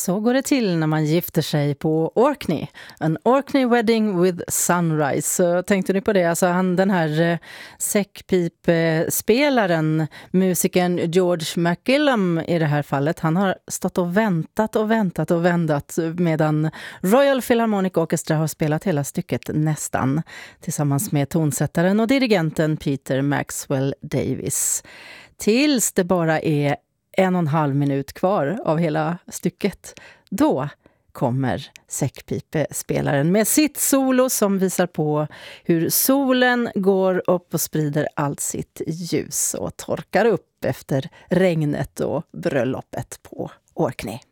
Så går det till när man gifter sig på Orkney. An Orkney wedding with sunrise. Så tänkte ni på det? Alltså den här säckpipspelaren, musikern George McGillum i det här fallet, han har stått och väntat medan Royal Philharmonic Orchestra har spelat hela stycket nästan tillsammans med tonsättaren och dirigenten Peter Maxwell Davies. Tills det bara är 1,5 minut kvar av hela stycket. Då kommer säckpipespelaren med sitt solo som visar på hur solen går upp och sprider allt sitt ljus och torkar upp efter regnet och bröllopet på Orkney.